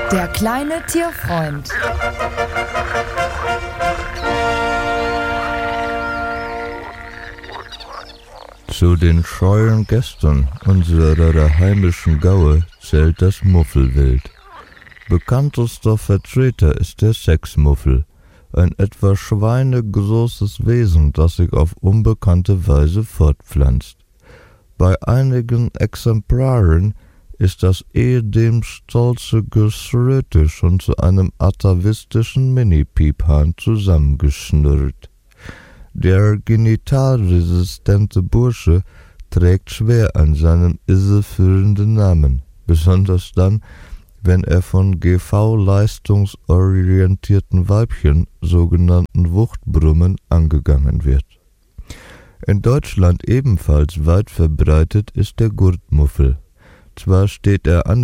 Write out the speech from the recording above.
Der kleine Tierfreund. Zu den scheuen Gästen unserer heimischen Gaue zählt das Muffelwild. Bekanntester Vertreter ist der Sexmuffel, ein etwa schweinegroßes Wesen, das sich auf unbekannte Weise fortpflanzt. Bei einigen Exemplaren ist das ehedem stolze Geschröte schon zu einem atavistischen Mini-Piephahn zusammengeschnürt. Der genitalresistente Bursche trägt schwer an seinem irreführenden Namen, besonders dann, wenn er von GV-leistungsorientierten Weibchen, sogenannten Wuchtbrummen, angegangen wird. In Deutschland ebenfalls weit verbreitet ist der Gurtmuffel. Zwar steht er